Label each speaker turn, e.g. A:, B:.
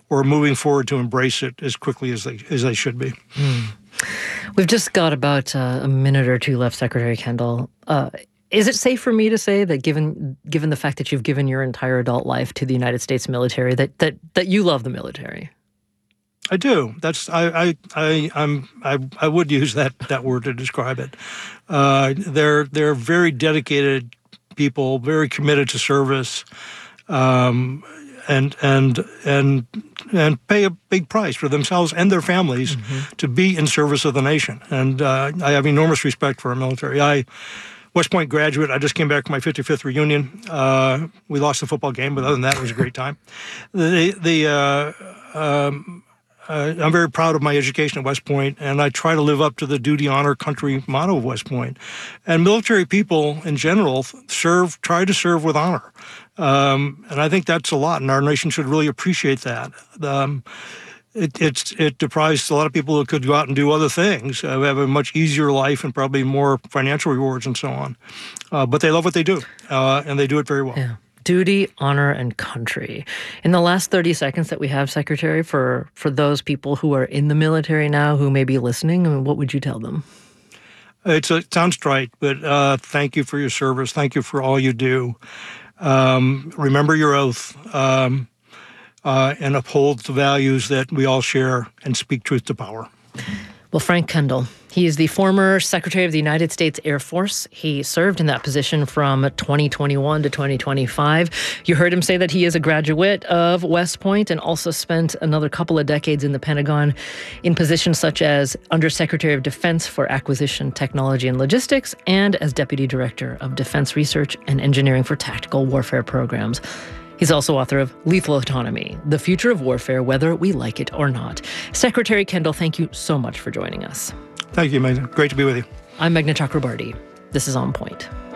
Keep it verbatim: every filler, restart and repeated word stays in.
A: or moving forward to embrace it as quickly as they as they should be.
B: Mm. We've just got about uh, a minute or two left, Secretary Kendall. Uh, is it safe for me to say that, given given the fact that you've given your entire adult life to the United States military, that that that you love the military?
A: I do. That's I I I I'm I, I would use that that word to describe it. Uh, they're they're very dedicated people, very committed to service, um, and and and and pay a big price for themselves and their families mm-hmm. to be in service of the nation. And uh, I have enormous respect for our military. I. West Point graduate. I just came back from my fifty-fifth reunion. Uh, we lost the football game, but other than that, it was a great time. The the uh, um, uh, I'm very proud of my education at West Point, and I try to live up to the duty, honor, country motto of West Point. And military people in general serve, try to serve with honor, um, and I think that's a lot. And our nation should really appreciate that. Um, It, it's, it deprives a lot of people who could go out and do other things, uh, have a much easier life and probably more financial rewards and so on. Uh, but they love what they do, uh, and they do it very well.
B: Yeah. Duty, honor, and country. In the last thirty seconds that we have, Secretary, for, for those people who are in the military now who may be listening, I mean, what would you tell them?
A: It's a, it sounds trite, but uh, thank you for your service. Thank you for all you do. Um, remember your oath. Um, Uh, and uphold the values that we all share and speak truth to power.
B: Well, Frank Kendall, he is the former Secretary of the United States Air Force. He served in that position from twenty twenty-one to twenty twenty-five. You heard him say that he is a graduate of West Point and also spent another couple of decades in the Pentagon in positions such as Undersecretary of Defense for Acquisition, Technology, and Logistics, and as Deputy Director of Defense Research and Engineering for Tactical Warfare Programs. He's also author of Lethal Autonomy, The Future of Warfare, Whether We Like It or Not. Secretary Kendall, thank you so much for joining us.
A: Thank you, Meghna. Great to be with you.
B: I'm Meghna Chakrabarti. This is On Point.